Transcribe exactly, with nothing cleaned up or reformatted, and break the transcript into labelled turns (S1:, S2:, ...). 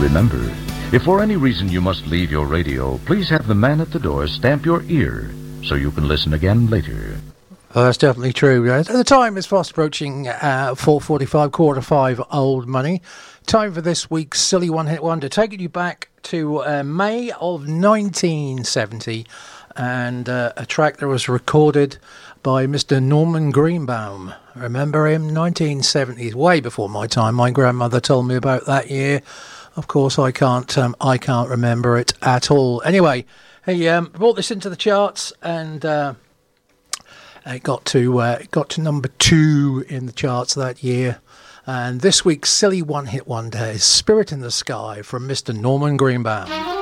S1: Remember, if for any reason you must leave your radio, please have the man at the door stamp your ear so you can listen again later.
S2: Oh, that's definitely true. Uh, the time is fast approaching uh, four forty-five, quarter five, old money. Time for this week's Silly One Hit Wonder, taking you back to uh, May of nineteen seventy, and uh, a track that was recorded by Mister Norman Greenbaum. Remember him? nineteen seventies, way before my time. My grandmother told me about that year. Of course, I can't. Um, I can't remember it at all. Anyway, he um, brought this into the charts, and uh, it got to uh, it got to number two in the charts that year. And this week's Silly One Hit Wonder is "Spirit in the Sky" from Mister Norman Greenbaum.